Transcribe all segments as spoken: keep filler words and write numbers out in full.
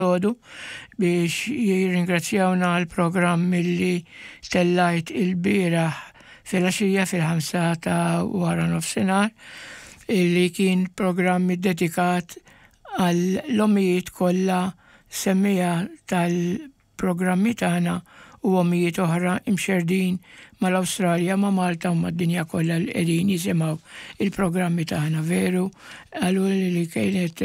għodu biex jirringrazzjawna għal-programm milli tellajt il-biraħ fil-għaxija fil-ħamsa ta' wara nofsinhar illi kien programm dedikat għall-omijiet kollha semmija tal-programmi tagħna u omijiet oħra imxerdin mal-Awstralja, ma' Malta u mad-dinja kollha li qegħdin jisimgħu il-programmi tagħna veru għalu li kienet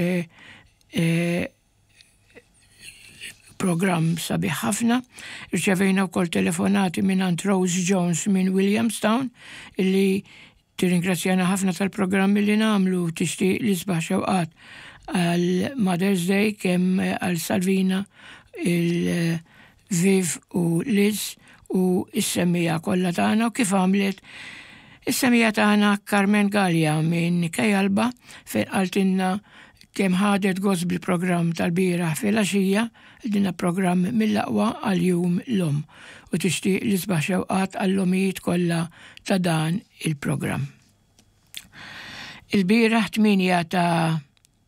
programm sabiħ ħafna. Irċevejna wkoll telefonati minn Aunt Rose Jones minn Williamstown illi tirringrazzjana ħafna tal-programmi li nagħmlu tixtieq li sbaħ xewqat għal Mother's Day kemm għal Salvina, il-Viv u Liz u is-semmija kollha tagħna u kif għamlet is-semmija tagħna Carmen Gallia minn Kajalba fejn qaltilna kemm ħadet gost bil-programm tal-bieraħ fil-għaxija dinna programm mill-aqwa għal-jum l-om u tixtieq li sbaħ xewqat għall-omijiet kollha ta' dan il-programm. Il-bieraħ tminja ta'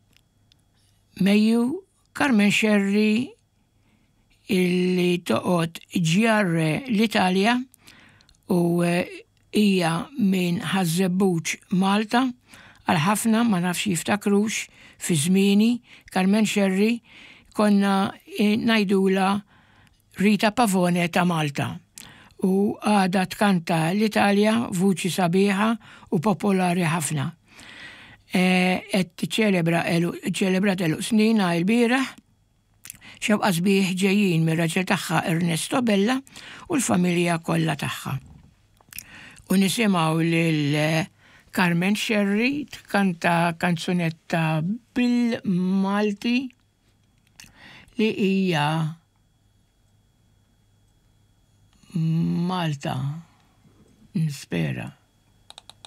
Mejju Carmen Sherry illi toqgħod ġjarre l-Italja u hija minn Ħażebbuġ Malta għal ħafna ma nafx jiftakrux fi żmieni Carmen Sherry konna ngħidula Rita Pavone ta' Malta u għada tkanta l-Italja vuċi sabiħa u popolari ħafna. Et ċelebra ċelebrat elu snina il-bieraħ xewqa sbieħ ġejjin mir-raġel tagħha Ernesto Bella u l-familja kollha tagħha. U nisimgħu lil Carmen Sherry tkanta kanzunetta bil-Malti li hija Malta nispera.